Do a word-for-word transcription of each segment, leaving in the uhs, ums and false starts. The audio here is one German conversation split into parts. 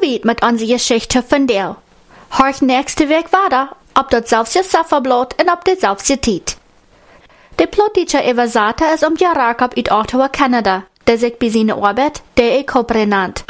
weit mit unserer Geschichte von dir. Horch nächste Weg weiter, ob das selbst Sufferblot und ob das selbst Tiet. Der Plotteacher Evasata ist um Jarakab uit Ottawa, Kanada, der sich bei seiner Arbeit der E-Copre nannt.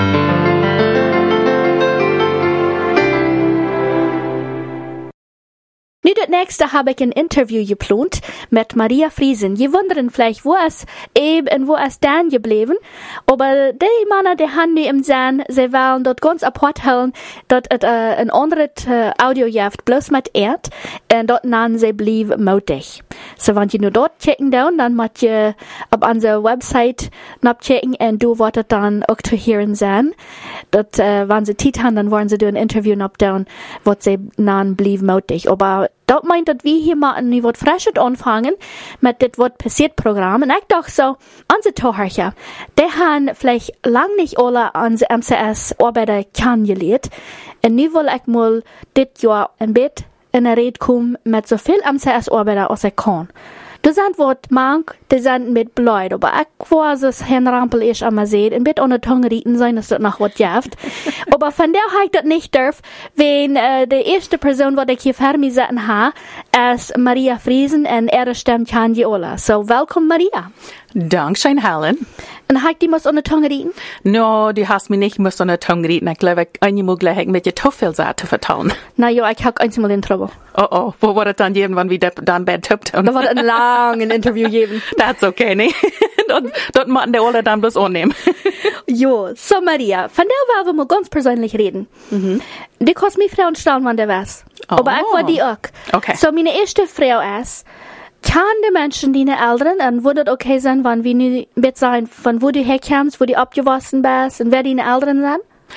Nu, das nächste habe ich ein Interview geplant mit Maria Friesen. Je wundern vielleicht, wo es eben und wo es dann geblieben. Aber die Männer, die haben nie im Sinn, sie wollen dort ganz apart halten, dass es äh, ein anderes äh, Audio gibt, bloß mit Erd, und dort nennen sie blieb mutig. So, wenn ihr nur dort checken dann, dann müsst ihr auf unserer Website nachchecken und du werdet dann auch zu hören sein. Dort, äh, wenn sie Zeit haben, dann wollen sie ein Interview nachdown, was sie nennen blieb mutig. Aber das meint, dass wir hier mal ein was Frisches anfangen mit dem was passiert Programm. Und ich dachte so, unsere Zuhörer, die haben vielleicht lang nicht alle unsere M C S-Arbeiter kennengelernt. Und nun will ich mal das Jahr ein bisschen in der Rede kommen mit so viel M C S-Arbeiter, als ich kann. Das sind was manch, die sind mit Blut, aber ich weiß, dass Herrn Rampel ich einmal sehe, ein bisschen ohne Tongue rieten sein, dass das noch was gibt. Aber von der habe ich das nicht darf, wenn äh, die erste Person, die ich hier vor mir sitzen habe, ist Maria Friesen und ihre Stimme kann die Ola. So, willkommen Maria. Dankeschön, Helen. Und hast du muss ohne Tongue rieten? No, du hast mich nicht muss ohne Tongue rieten. Ich glaube, ich einmal gleich mit dir zu viel Sachen vertrauen. Na ja, ich habe einmal in Trouble. Oh oh, wo war das dann irgendwann wieder dann bei Tipton? Da war ein langes Interview geben. That's okay, ne? dort, dort machen die alle dann bloß annehmen. Jo, so Maria, von der wollen wir mal ganz persönlich reden. Mhm. Die kannst mich Frauen stellen, wann der was. Oh. Aber ich war die auch. Okay. So meine erste Frau ist, kann die Menschen, die Eltern, und würde es okay sein, wenn wir nicht mit sein, von wo du herkommst, wo du abgewachsen bist, und wer deine Eltern sind?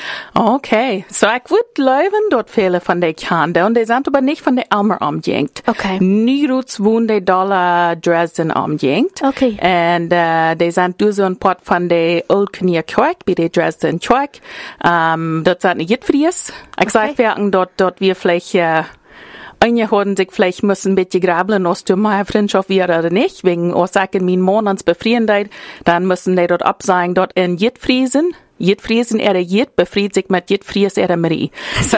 Okay, so ich würde leuven dort viele von den Kindern, und die sind aber nicht von der Elmer umgehängt. Okay. Nirgends wohnen die Dollar Dresden umgehängt. Okay. Und äh, die sind durch so ein Port von der Olkenier Kirche, bei der Dresden Kirche. Ähm, dort sind nicht Jitfries. Ich okay. sag, wir dort, dort wir vielleicht, äh, einige haben sich vielleicht müssen ein bisschen grabeln, ob du meine Freundschaft wäre oder nicht, wegen Ursachen mein Mann ans Befriendet, dann müssen die dort absagen, dort in Jitfriesen. Jitfriesen er Jit befried sich mit Jitfries er Marie. So.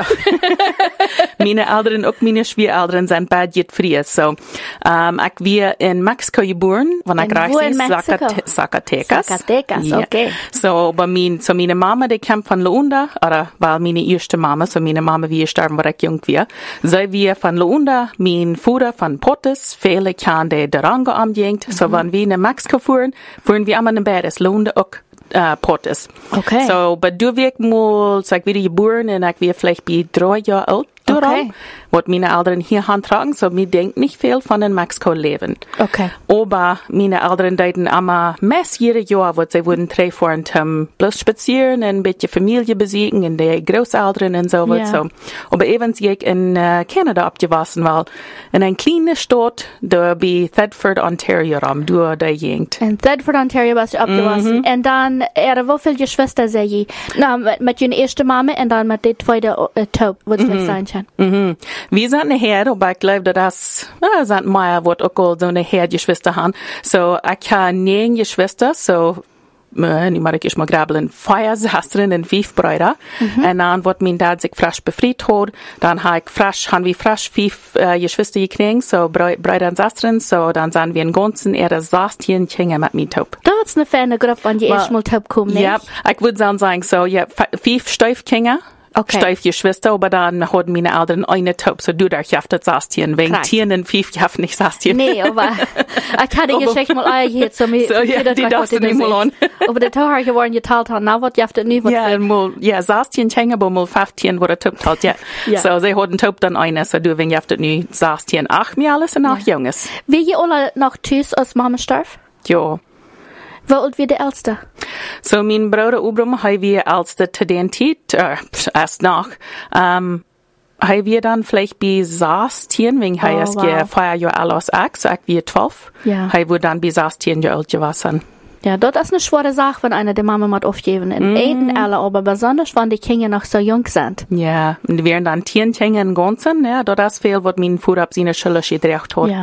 Meine Eltern, auch meine Schwiegereltern sind bei Jitfries. So. Um, ich wir in Mexiko geboren, wenn ich reich ist, Zacate- Zacatecas. Zacatecas, yeah. Okay. So, aber mein, so meine Mama, die kommt von Luanda, oder, weil meine erste Mama, so meine Mama, wie gestorben, war ich jung war. So, wir von Luanda, mein Vater von Portes, viele kamen die Durango umgehängt. Mhm. So, wenn wir in Mexiko fuhren, fuhren wir immer in Bad, ist Luanda auch Uh, Portes. Okay. So, but du wirk mal, so ich wieder geboren und ich wir vielleicht bei drei Jahre alt. Okay. Was meine Eltern hier handtragen, so mir denkt nicht viel von den Mexiko-Leben. Okay. Aber meine Eltern deuten immer mess jedes Jahr, wo sie wurden treffen, um bloß spazieren, ein bisschen Familie besiegen, und die Großeltern und so was. Yeah. So. Aber eben sie ich in uh, Kanada abgewachsen, weil in einer kleinen Stadt, da bei Thetford, Ontario, rum, du da jengt. In Thetford, Ontario warst du abgewachsen. Und dann, er wo viele Geschwister sei je? Na, mit, mit deiner ersten Mama und dann mit der zweiten uh, Taub, was vielleicht sein kann. Mhm. Wir sind nachher, aber ich glaube, dass na, sind mehr, was auch so eine Geschwister haben. So, ich habe neun Geschwister, so, äh, nicht mal, ich mal grabeln, vier Schwestern und fünf Brüder. Mhm. Und dann, wo mein Dad sich frisch befreit hat, dann habe ich frisch, haben wir frisch fünf äh, Geschwister gekriegt, so Brüder und Schwestern, so, dann sind wir in Ganzen eher sechzehn Kinder mit mir Taub. Das ist eine feine Gruppe, wenn die well, erstmal Taub kommen, nicht? Ja, ich würde sagen, so, ja, fünf Stiefkinder. Okay. Steif Geschwister, aber dann hatten meine Eltern eine Taub, so du darfst jaftet Sastien, wegen Tieren und Fief jaft nicht Sastien. Nee, aber ich hatte die Geschichte mal eingehört, so mir, so, ja, die darfst du nicht mal an. Aber die Taucher geworden geteilt haben, na, was jaftet nie, was ja, mal, ja, Sastien hängen, aber mal fünfzehn, wo der Taub teilt, ja. ja. So, sie hatten Taub dann eine, so du, wegen jaftet nie Sastien, ach, mir alles und acht ja. Junges. Wie ihr alle noch tschüss, als Mama starb? Ja. Wie alt wird der Älteste? So, mein Bruder Ubram, haben wir Älteste zu den Zeit, äh, erst nach, ähm, haben wir dann vielleicht bei sechzehn, wegen oh, er wow. ist vier Jahre alt als ich, so ich wir zwölf, ja. haben wir dann bei sechzehn Jahre alt gewesen. Ja, das ist eine schwere Sache, wenn einer die Mama mal aufgeben. In mm. alle, aber besonders, wenn die Kinder noch so jung sind. Ja, und wir dann zehn Kinder im Ganzen, ja, das ist viel, was mein Vater auf seine Schule gedreht hat. Ja.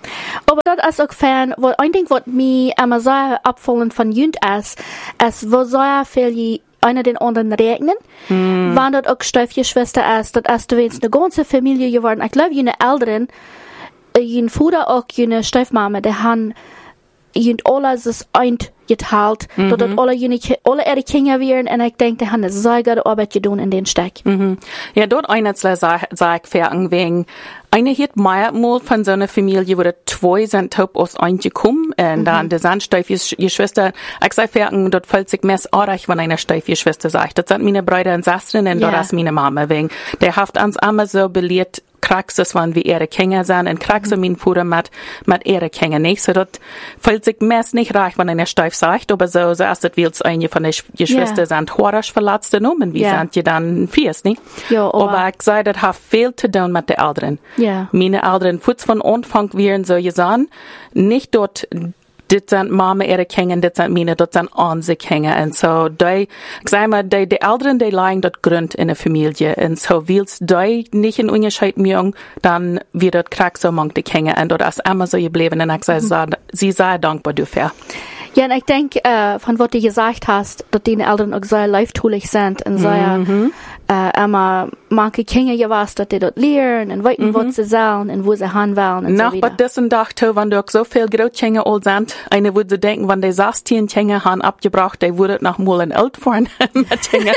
Aber das ist auch fern, wo ein Ding, was mir immer so abfallen von Jund ist, ist, wo so viel einer den anderen regnen, mm. wenn das auch Stiefgeschwister ist, das ist wenigstens eine ganze Familie geworden. Ich glaube, jene Eltern, jene Vater auch, jene Stiefmama, die haben jene alles das eint geteilt, mm -hmm. dass alle jene, alle ihre Kinder wären, und ich denke, die haben eine sehr gute Arbeit getan in den Steck. Mm -hmm. Ja, dort einer sag ich fertig wegen, eine hat mehrmal von so einer Familie, wo die zwei sind top aus eingekommen, und mhm. dann, die sind Stiefgeschwister, ich sag fertig, dort fällt sich mehr artig, wenn eine Stiefgeschwister sagt. Das sind meine Brüder und Schwestern, und yeah. dort ist meine Mama, wegen, der hat uns immer so belehrt, Kraxes, wenn wir ihre Kinder sind, und Kraxes, mein Vater, mit, mit ihre Kinder nicht, so dort fällt sich mehr nicht reich, wenn eine Stief sagt, aber so, so ist das, wie es eine von den Geschwistern yeah. sind, horisch verletzt genommen, wie yeah. sind die dann vier, nicht? Ja, aber, aber ich sage, das hat viel zu tun mit den Eltern. Yeah. Meine Eltern, kurz von Anfang wären so gesagt, nicht dort, das sind Mama ihre Kinder, das sind meine, das sind unsere Kinder. Und so, die, ich sag mal, die, die Eltern, die legen das Grund in der Familie. Und so, willst die nicht in Unterschied machen, dann wird das Krieg so manche Kinder. Und das ist immer so geblieben. Und ich sage, mhm. sie sei dankbar dafür. Ja, und ich denke, äh, von was du gesagt hast, dass deine Eltern auch sehr leiftulich sind und sehr, mhm. äh, immer manche Kinder gewusst, dass die dort lernen und wissen, mhm. was sie sollen und wo sie hin wollen und Nach so weiter. Nach das dachte, wenn du auch so viel Großkinder alt sind, eine würde denken, wenn die sechzehn Kinder haben abgebracht, die würde noch mal ein alt fahren mit Kinder.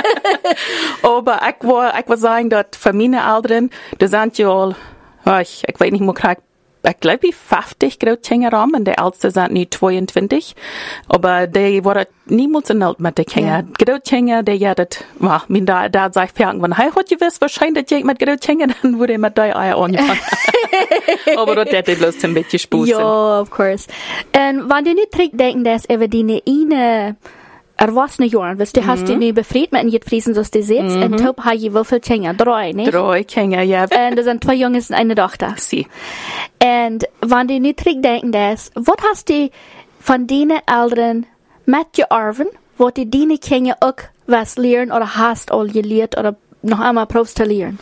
Aber ich will, ich will sagen, dass für meine Eltern, die sind ja all, oh, ich, ich weiß nicht mehr, krieg ich glaube, ich fünfzig Großkinder haben, und die Älteste sind nicht zweiundzwanzig. Aber die waren niemals in alt mit den Kindern. Ja. Großkinder, die ja, das, wow, mein da, da sag ich fertig, wenn, hey, hat gewiss, wahrscheinlich, dass ich mit Großkindern, dann würde ich mit drei Eier anfangen. Aber das hätte ich bloß ein bisschen Spaß. Ja, of course. Und wenn du nicht zurückdenken, dass über deine eine erwachsene Jahren, weißt du, hast du nicht befreit mit den Friesen, so du sitzt, und top habe ich wie viele Kinder? Drei, nicht? Drei Kinder, ja. Und das sind zwei Jungs und eine Tochter. Sie. Und wenn du nicht zurückdenken, dass, was hast du von deinen Eltern mitgeerben, wo die deine Kinder auch was lernen oder hast all gelehrt oder noch einmal probst zu lernen?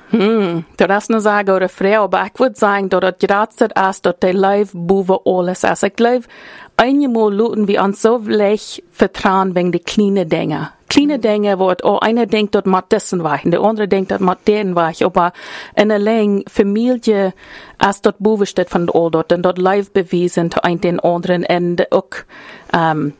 Hm, das ist eine Sache oder Frau, aber ich würde sagen, dass das gerade ist, dass die Leute buben alles ist. Ich glaube, einmal luten wir uns so leicht vertrauen wegen die kleinen Dinge. Kleine mhm. Dinge, wo oh, einer denkt, dass man dessen war, und der andere denkt, dass man den war, aber in einer langen Familie ist dort buben steht von all dort, und dort live bewiesen zu ein den anderen, und auch, ähm,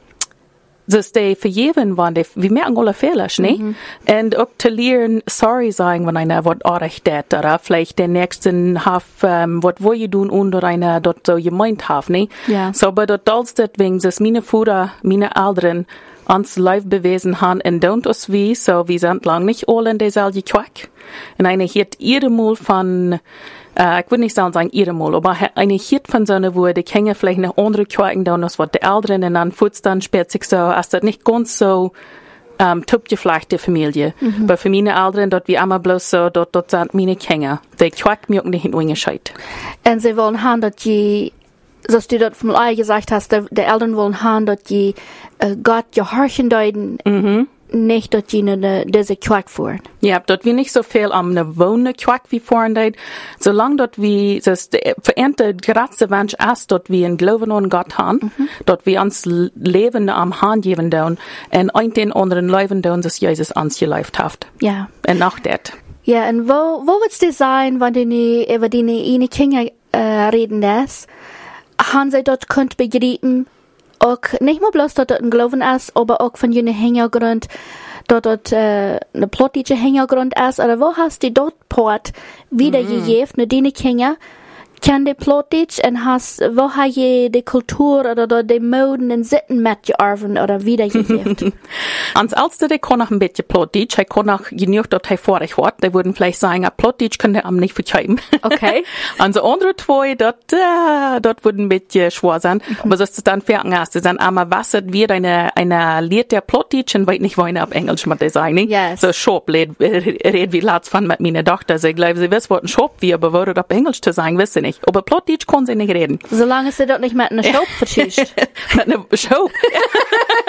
das die vergeben waren, die, wir merken alle Fehler, ne? Mhm. Und auch zu lernen, sorry sagen, wenn einer was artig tät, oder vielleicht den nächsten haf, ähm, was wo ihr tun, oder einer dort so gemeint haf, ne? Ja. So, aber dort als deswegen, dass meine Vater, meine Eltern uns live bewiesen haben, und don't us wie, so, wir sind lang nicht alle in derselben Quack. Und eine hiert ihre Mal von, Uh, ich würde nicht sagen, sagen ihre Mal, aber eine Hit von so einer, wo die Kinder vielleicht eine andere Quaken da, das was die Eltern, und dann futzt dann spät sich so, als das nicht ganz so, um, tupgeflechte Familie. Mhm. Aber für meine Eltern, dort wie immer bloß so, dort, dort sind meine Kinder. Die quaken mir auch nicht in Ungescheid. Und sie wollen haben, dass die, dass du dort vom Ei gesagt hast, die, die Eltern wollen haben, dass die, uh, Gott gehorchen deuten. Mhm. Nicht, dass die ne, diese Quack fuhren. Ja, dort wie nicht so viel am ne wohne Quack wie fahren dort. Solange dort wie, das verehrte gerade Mensch erst dort wie ein Glauben an Gott haben, mhm. dort wie uns Leben am Hand geben down, und ein den anderen Leben down, das Jesus uns gelebt hat. Ja. Und nach det. Ja, und wo, wo wird's dir sein, wenn du nie, über deine eine Kinder, äh, reden lässt? Haben sie dort könnt begreifen, auch nicht nur bloß, dass dort ein Glauben ist, aber auch von jener Hintergrund, dass dort äh, eine politische Hintergrund ist, oder wo hast du dort Port wieder mhm. gegeben, ne deine Kinder, kann die politisch und hast, wo hast du die Kultur oder dort die Moden und Sitten mitgearbeitet oder wiedergegeben? Ans Älteste, der kann noch ein bisschen politisch, er kann noch genug dort hervorig wird, die würden vielleicht sagen, politisch können die am nicht verkaufen. Okay. An so andere zwei, dort, äh, dort würden ein bisschen schwer sein, mhm. aber das ist dann fertig erst, das sind einmal was, wie eine, eine Lied der politisch und weiß nicht, wo eine auf Englisch mit der sagen, yes. So Schop, red wie Latz von mit meiner Tochter, sie glauben, sie wissen, was ein Schop wie, aber wo das auf Englisch zu sagen, wissen nicht. Aber Plattdeutsch kann sie nicht reden. Solange sie dort nicht mit einer Show verschießt. Mit einer Show?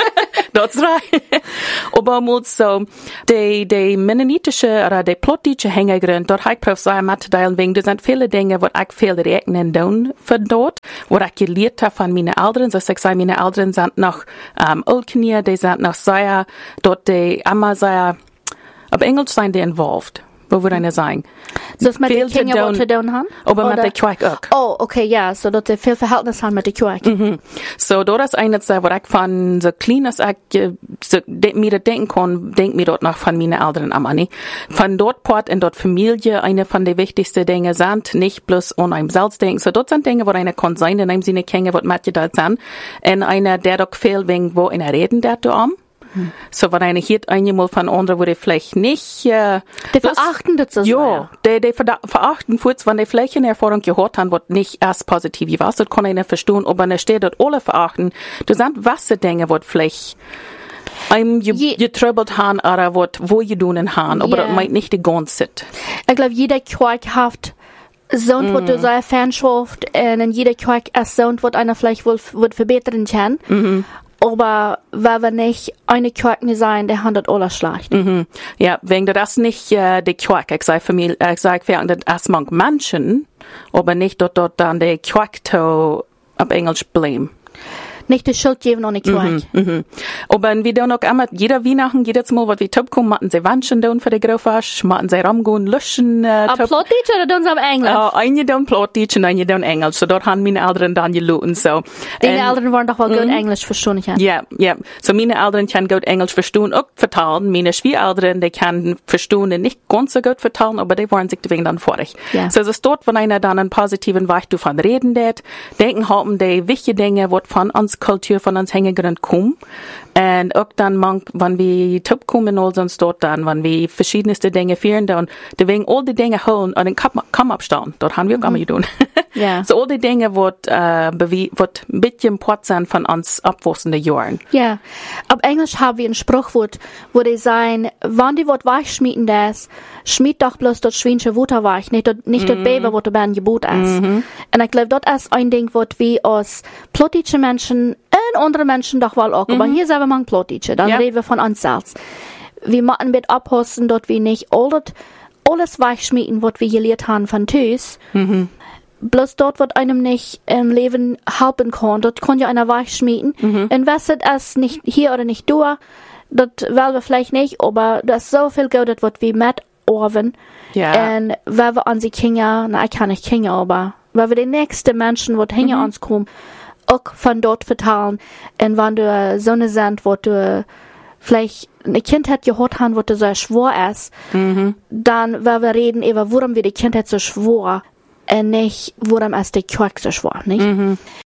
Das ist right. Aber mal so, die, die mennonitische oder die plottische Hängergrund, dort habe ich prof sagen, mitzuteilen, wegen, da sind viele Dinge, wo ich viel rechnen tun für dort, wo ich gelernt habe von meinen Eltern. So ich sage, meine Eltern sind noch, ähm, Oldknie, die sind noch sehr, dort die, immer sehr, auf Englisch sind die involved. Wo würde einer sagen? So ist mit den Kindern, was zu tun haben? Aber mit der Kirche auch. Oh, okay, ja, so dass sie viel Verhältnis haben mit der Kirche. Mhm. So, dort ist eine Sache, wo ich von so klein als ich so, de, mir das denken kann, denk mir dort noch von meinen Eltern am Anni. Von dort Port in dort Familie, eine von den wichtigsten Dingen sind, nicht bloß an einem selbst denken. So, dort sind Dinge, wo einer kann sein, in einem Sinne kennen, was manche da sind. Und einer, der doch viel wegen, wo einer reden, der du am. Hm. So, wenn einer hier einmal von anderen, wo die vielleicht nicht, äh, die verachten das so. Ja, die, die verachten kurz, wenn die vielleicht eine Erfahrung gehört haben, was nicht erst positiv war. Das kann einer verstehen, aber einer steht dort alle verachten. Du sind Wasser Dinge, was vielleicht einem getröbelt haben, oder was, wo je tun haben, aber yeah. Das meint nicht die ganze Zeit. Ich glaube, jeder Kirche hat so, mm. was du so Fanschaft, und in jeder Kirche ist so, was einer vielleicht wohl, wohl verbessern kann. Mm-hmm. Aber weil wir nicht eine Kirche sein, der handelt alles schlecht. Mhm. Ja, wegen das nicht äh, die Kirche. Ich sage für mich, ich sage für das erstmal Menschen, aber nicht dort dort dann die Kirche auf Englisch bleiben. Nicht die Schuld geben an die Kirche. Mhm, mhm. Aber wir tun auch immer, jeder Weihnachten, jedes Mal, was wir tun, machen sie Wandchen tun für die Graufasch, machen sie Ramgehen, löschen. Äh, a Plattdeutsch oder tun sie auf Englisch? Ja, uh, eine tun Plattdeutsch und eine tun Englisch. So, dort haben meine Eltern dann gelitten, so. Deine Eltern wollen doch wohl gut Englisch verstehen, ja? Ja, ja. So, meine Eltern können gut Englisch verstehen, auch vertalen. Meine Schwiegereltern, die können verstehen und nicht ganz so gut vertalen, aber die wollen sich deswegen dann vorig. Yeah. So, es ist dort, wenn einer dann einen positiven Weg davon reden wird, denken haben die wichtige Dinge, was von uns Kultur, von uns Hängegrund kommen. Und auch dann, man, wenn wir top kommen, sonst dort dann, wenn wir verschiedenste Dinge führen, dann, deswegen all die Dinge holen und den Kamm abstellen. Dort haben wir auch immer getan. Ja. So all die Dinge, wird, äh, wird ein bisschen Port sein von uns abwachsenden Jahren. Ja. Auf Englisch haben wir ein Spruchwort, wo die sagen, wenn die Wort weich schmieden das, schmied doch bloß das schweinische Wutter weich, nicht das, nicht das Baby, was du bei einem Gebot ist. Und ich glaube, dort ist ein Ding, was wir als plottische Menschen und andere Menschen doch wohl auch, aber hier sind wir mal plottische, dann reden wir von uns selbst. Wir machen mit abhosten, dort wir nicht alles, alles weich schmieden, was wir gelernt haben von Tüß. Mhm. Bloß dort, was einem nicht im Leben helfen kann, dort kann ja einer weich schmieden. Mhm. Und was ist nicht hier oder nicht da, das wollen wir vielleicht nicht, aber das ist so viel Geld, was wir mit Orven. Ja. Und weil wir an sie Kinder, na, ich kann nicht Kinder, aber weil wir die nächsten Menschen, die hinter mhm. uns kommen, auch von dort vertalen. Und wenn du so eine sind, wo du vielleicht eine Kindheit gehört haben, wo du so schwor ist, mhm. dann, weil wir reden über, warum wir die Kindheit so schwor, und nicht, warum ist die Kirche so schwor, nicht? Mhm.